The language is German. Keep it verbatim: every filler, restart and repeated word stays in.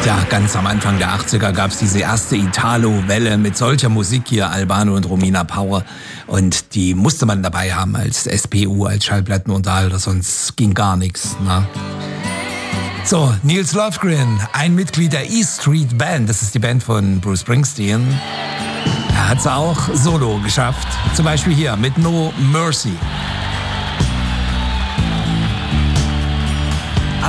Ja, ganz am Anfang der achtziger gab es diese erste Italo-Welle mit solcher Musik hier, Albano und Romina Power. Und die musste man dabei haben als S P U, als Schallplattenunterhalter, sonst ging gar nichts. Ne? So, Nils Lofgren, ein Mitglied der E Street Band, das ist die Band von Bruce Springsteen. Er hat es auch solo geschafft, zum Beispiel hier mit No Mercy.